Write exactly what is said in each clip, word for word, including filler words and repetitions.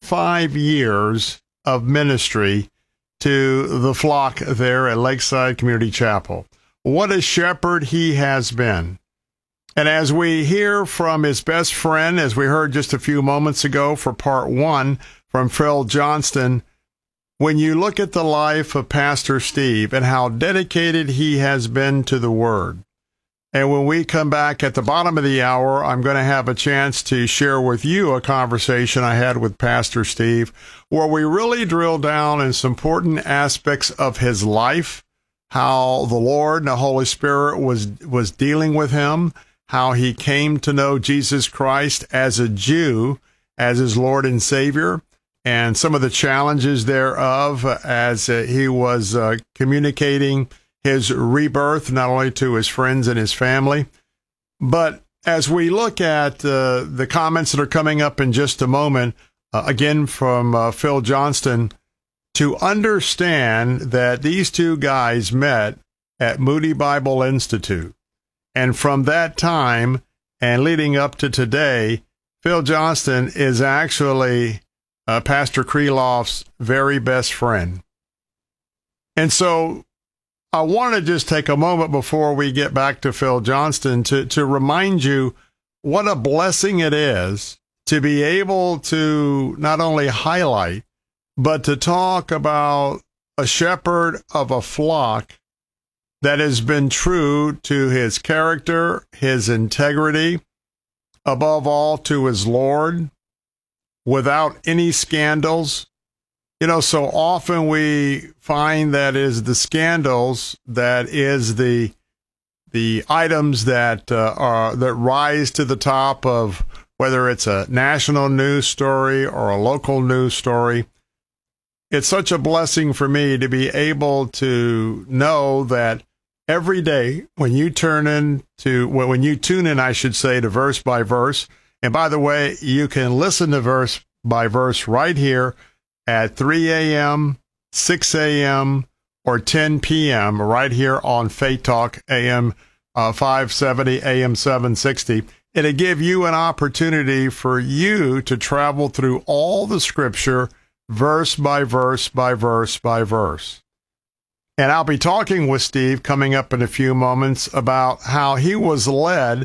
thirty-five years of ministry to the flock there at Lakeside Community Chapel. What a shepherd he has been. And as we hear from his best friend, as we heard just a few moments ago for part one from Phil Johnston, when you look at the life of Pastor Steve and how dedicated he has been to the Word, and when we come back at the bottom of the hour, I'm going to have a chance to share with you a conversation I had with Pastor Steve, where we really drill down in some important aspects of his life, how the Lord and the Holy Spirit was was dealing with him, how he came to know Jesus Christ as a Jew, as his Lord and Savior, and some of the challenges thereof as uh, he was uh, communicating his rebirth, not only to his friends and his family, but as we look at uh, the comments that are coming up in just a moment, uh, again from uh, Phil Johnston, to understand that these two guys met at Moody Bible Institute. And from that time and leading up to today, Phil Johnston is actually uh, Pastor Kreloff's very best friend. And so I want to just take a moment before we get back to Phil Johnston to, to remind you what a blessing it is to be able to not only highlight, but to talk about a shepherd of a flock that has been true to his character, his integrity, above all to his Lord, without any scandals. You know, so often we find that is the scandals, that is the the items that uh, are that rise to the top of whether it's a national news story or a local news story. It's such a blessing for me to be able to know that every day when you turn in to when you tune in, I should say, to Verse by Verse. And by the way, you can listen to Verse by Verse right here at three a.m., six a.m., or ten p.m. right here on Faith Talk, A M uh, five seventy, A M seven sixty. It'll give you an opportunity for you to travel through all the Scripture, verse by verse by verse by verse. And I'll be talking with Steve coming up in a few moments about how he was led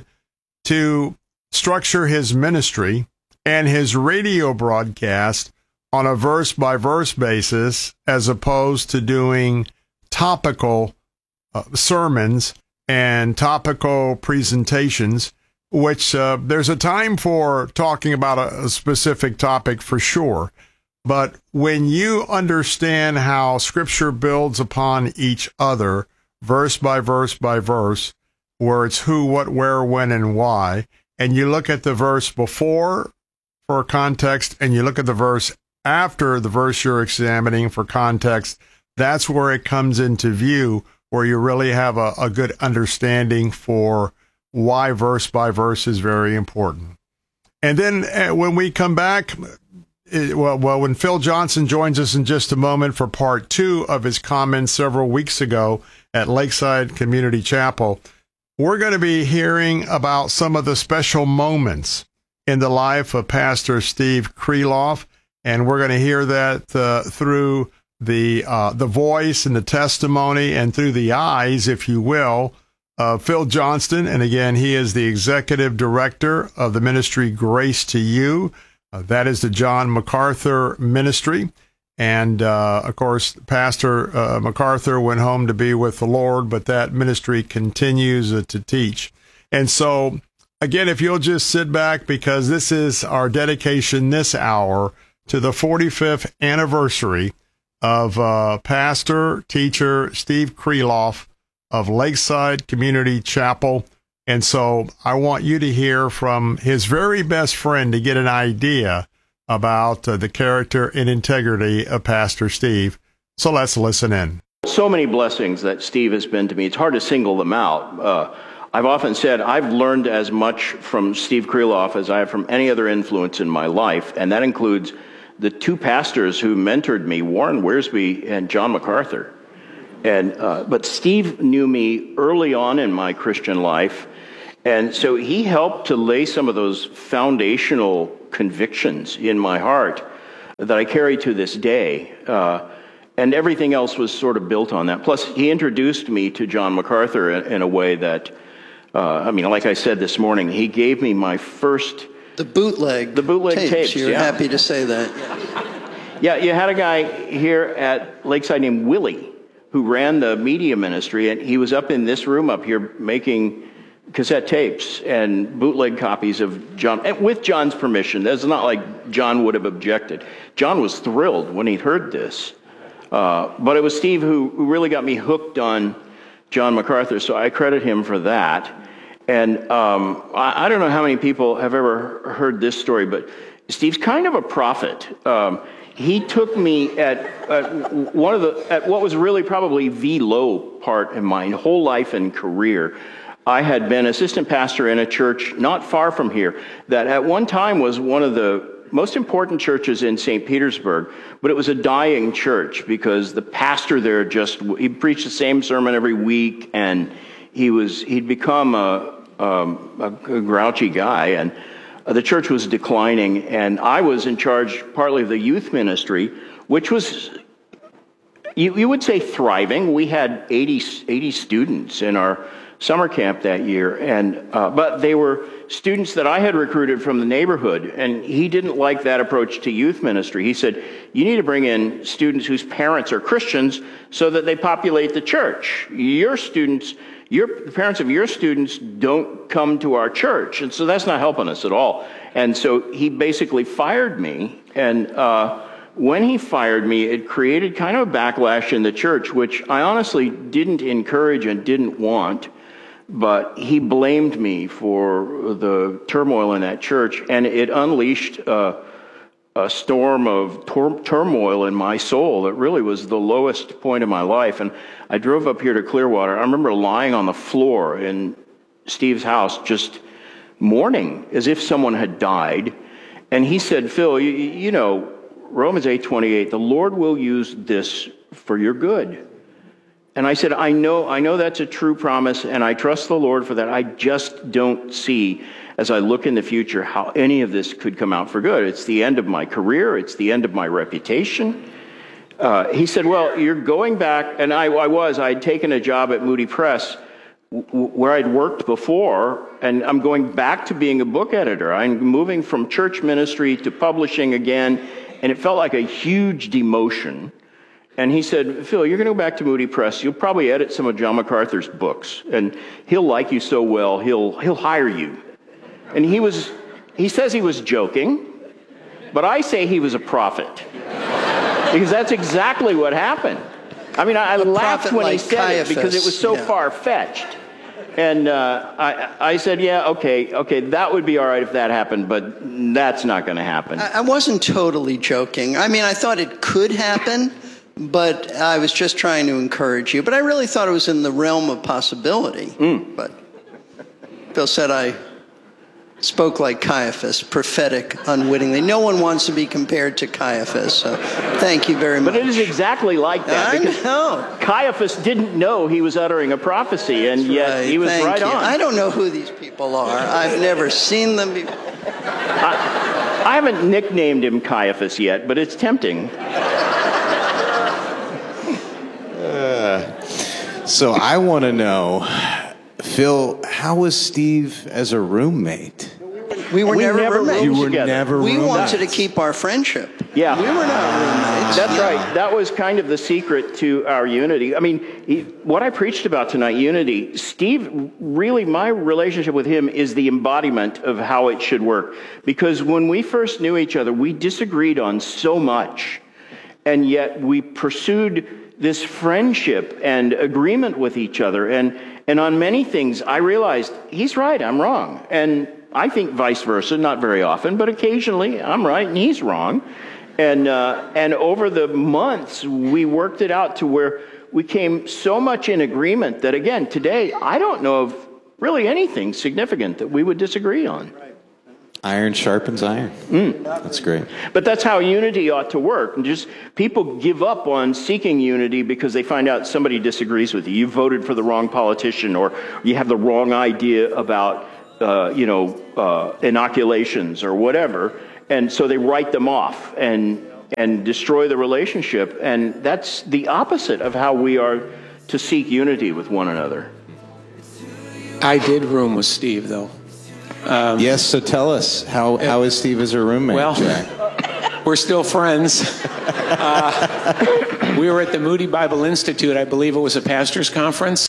to structure his ministry and his radio broadcast on a verse-by-verse basis, as opposed to doing topical uh, sermons and topical presentations, which uh, there's a time for talking about a, a specific topic for sure. But when you understand how Scripture builds upon each other, verse by verse by verse, where it's who, what, where, when, and why, and you look at the verse before for context, and you look at the verse after the verse you're examining for context, that's where it comes into view, where you really have a, a good understanding for why verse by verse is very important. And then uh, when we come back, it, well, well, when Phil Johnston joins us in just a moment for part two of his comments several weeks ago at Lakeside Community Chapel, we're going to be hearing about some of the special moments in the life of Pastor Steve Kreloff. And we're going to hear that uh, through the uh, the voice and the testimony and through the eyes, if you will, of Phil Johnston. And again, he is the executive director of the ministry Grace to You. Uh, that is the John MacArthur ministry. And, uh, of course, Pastor uh, MacArthur went home to be with the Lord, but that ministry continues uh, to teach. And so, again, if you'll just sit back, because this is our dedication this hour to the forty-fifth anniversary of uh, Pastor, Teacher Steve Kreloff of Lakeside Community Chapel. And so I want you to hear from his very best friend to get an idea about uh, the character and integrity of Pastor Steve. So let's listen in. So many blessings that Steve has been to me. It's hard to single them out. Uh, I've often said I've learned as much from Steve Kreloff as I have from any other influence in my life, and that includes the two pastors who mentored me, Warren Wiersbe and John MacArthur. And uh, but Steve knew me early on in my Christian life, and so he helped to lay some of those foundational convictions in my heart that I carry to this day. Uh, and everything else was sort of built on that. Plus, he introduced me to John MacArthur in, in a way that, uh, I mean, like I said this morning, he gave me my first... The bootleg The bootleg tapes, tapes you're yeah. happy to say that. Yeah, you had a guy here at Lakeside named Willie who ran the media ministry, and he was up in this room up here making cassette tapes and bootleg copies of John, and with John's permission. It's not like John would have objected. John was thrilled when he heard this. Uh, but it was Steve who, who really got me hooked on John MacArthur, so I credit him for that. And um, I, I don't know how many people have ever heard this story, but Steve's kind of a prophet. Um, he took me at, at one of the at what was really probably the low part in my whole life and career. I had been assistant pastor in a church not far from here that at one time was one of the most important churches in Saint Petersburg, but it was a dying church because the pastor there just, he preached the same sermon every week, and he was, he'd become a, um, a, a grouchy guy, and uh, the church was declining, and I was in charge partly of the youth ministry, which was, you, you would say thriving. We had eighty, eighty students in our summer camp that year, and uh, but they were students that I had recruited from the neighborhood, and he didn't like that approach to youth ministry. He said, you need to bring in students whose parents are Christians so that they populate the church. Your students, your the parents of your students don't come to our church, and so that's not helping us at all. And so he basically fired me, and uh, when he fired me, it created kind of a backlash in the church, which I honestly didn't encourage and didn't want. But he blamed me for the turmoil in that church, and it unleashed uh, a storm of tor- turmoil in my soul that really was the lowest point of my life. And I drove up here to Clearwater. I remember lying on the floor in Steve's house just mourning as if someone had died. And he said, Phil, you, you know, Romans eight twenty-eight, the Lord will use this for your good. And I said, I know, I know that's a true promise, and I trust the Lord for that. I just don't see, as I look in the future, how any of this could come out for good. It's the end of my career. It's the end of my reputation. Uh, he said, well, you're going back, and I, I was. I had taken a job at Moody Press w- where I'd worked before, and I'm going back to being a book editor. I'm moving from church ministry to publishing again, and it felt like a huge demotion. And he said, Phil, you're going to go back to Moody Press. You'll probably edit some of John MacArthur's books, and he'll like you so well, he'll he'll hire you. And he was, he says he was joking, but I say he was a prophet, because that's exactly what happened. I mean, I, I laughed when like he said Caiaphas. It because it was so yeah. far-fetched. And uh, I, I said, yeah, okay, okay, that would be all right if that happened, but that's not going to happen. I, I wasn't totally joking. I mean, I thought it could happen. But I was just trying to encourage you. But I really thought it was in the realm of possibility. Mm. But Bill said I spoke like Caiaphas, prophetic unwittingly. No one wants to be compared to Caiaphas, so thank you very much. But it is exactly like that. I because know. Caiaphas didn't know he was uttering a prophecy, and That's yet right. he was thank right you. on. I don't know who these people are. I've never seen them before. I, I haven't nicknamed him Caiaphas yet, but it's tempting. So I want to know, Phil, how was Steve as a roommate? We were we never, never roommates. You were together. never We roommates. wanted to keep our friendship. Yeah. We were not roommates. That's right. That was kind of the secret to our unity. I mean, he, what I preached about tonight, unity, Steve, really my relationship with him is the embodiment of how it should work. Because when we first knew each other, we disagreed on so much, and yet we pursued this friendship and agreement with each other. And, and on many things, I realized he's right, I'm wrong. And I think vice versa, not very often, but occasionally I'm right and he's wrong. And, uh, and over the months, we worked it out to where we came so much in agreement that, again, today, I don't know of really anything significant that we would disagree on. Iron sharpens iron. Mm. That's great. But that's how unity ought to work. And just people give up on seeking unity because they find out somebody disagrees with you. You voted for the wrong politician, or you have the wrong idea about, uh, you know, uh, inoculations or whatever. And so they write them off. And and destroy the relationship. And that's the opposite of how we are to seek unity with one another. I did room with Steve, though. Um, yes, so tell us, how, how is Steve as a roommate, well, Jack? We're still friends. Uh, we were at the Moody Bible Institute. I believe it was a pastor's conference.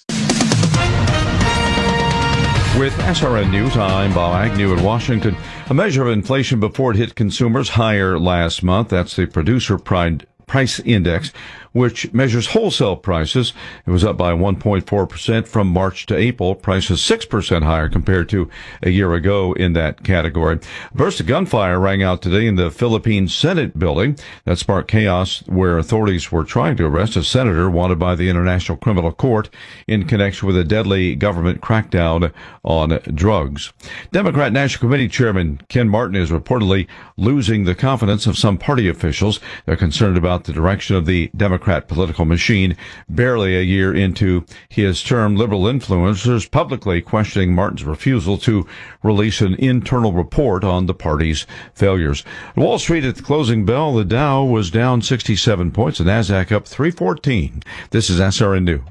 With S R N News, I'm Bob Agnew in Washington. A measure of inflation before it hit consumers higher last month. That's the Producer Price Index, which measures wholesale prices. It was up by one point four percent from March to April. Prices six percent higher compared to a year ago in that category. A burst of gunfire rang out today in the Philippine Senate building. That sparked chaos where authorities were trying to arrest a senator wanted by the International Criminal Court in connection with a deadly government crackdown on drugs. Democrat National Committee Chairman Ken Martin is reportedly losing the confidence of some party officials. They're concerned about the direction of the Democrat political machine. Barely a year into his term, liberal influencers publicly questioning Martin's refusal to release an internal report on the party's failures. Wall Street at the closing bell, the Dow was down sixty-seven points, the Nasdaq up three fourteen. This is S R N News.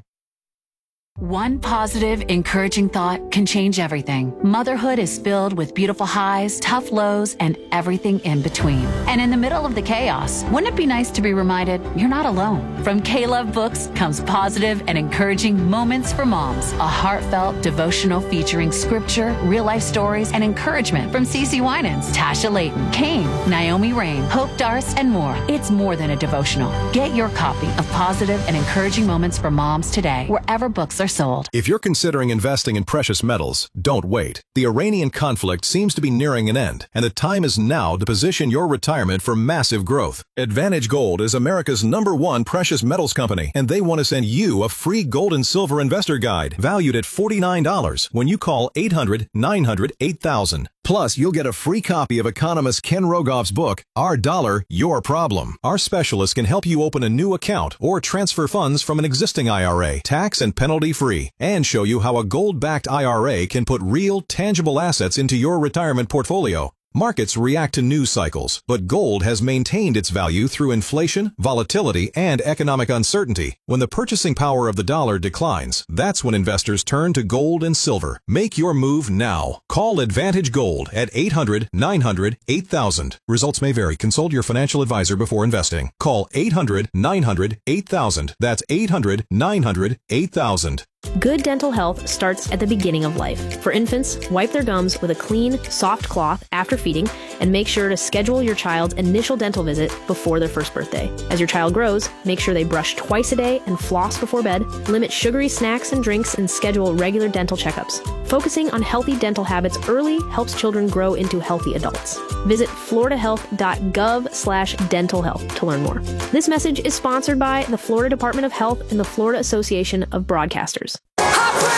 One positive, encouraging thought can change everything. Motherhood is filled with beautiful highs, tough lows, and everything in between. And in the middle of the chaos, wouldn't it be nice to be reminded you're not alone? From K-Love Books comes positive and encouraging moments for moms. A heartfelt devotional featuring scripture, real-life stories, and encouragement from CeCe Winans, Tasha Layton, Kane, Naomi Rain, Hope Darst, and more. It's more than a devotional. Get your copy of Positive and Encouraging Moments for Moms today, wherever books are sold. If you're considering investing in precious metals, don't wait. The Iranian conflict seems to be nearing an end, and the time is now to position your retirement for massive growth. Advantage Gold is America's number one precious metals company, and they want to send you a free gold and silver investor guide valued at forty-nine dollars when you call eight hundred, nine hundred, eight thousand. Plus, you'll get a free copy of economist Ken Rogoff's book, Our Dollar, Your Problem. Our specialist can help you open a new account or transfer funds from an existing I R A, tax and penalty free, and show you how a gold-backed I R A can put real, tangible assets into your retirement portfolio. Markets react to news cycles, but gold has maintained its value through inflation, volatility, and economic uncertainty. When the purchasing power of the dollar declines, that's when investors turn to gold and silver. Make your move now. Call Advantage Gold at eight hundred, nine hundred, eight thousand. Results may vary. Consult your financial advisor before investing. Call eight hundred, nine hundred, eight thousand. That's eight hundred, nine hundred, eight thousand. Good dental health starts at the beginning of life. For infants, wipe their gums with a clean, soft cloth after feeding, and make sure to schedule your child's initial dental visit before their first birthday. As your child grows, make sure they brush twice a day and floss before bed, limit sugary snacks and drinks, and schedule regular dental checkups. Focusing on healthy dental habits early helps children grow into healthy adults. Visit floridahealth.gov slash dental health to learn more. This message is sponsored by the Florida Department of Health and the Florida Association of Broadcasters.